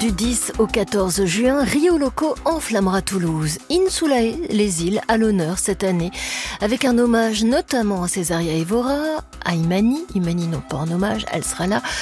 Du 10 au 14 juin, Rio Loco enflammera Toulouse. Insulae, les îles, à l'honneur cette année, avec un hommage notamment à Césaria Évora, à Imani non pas en hommage, elle sera là,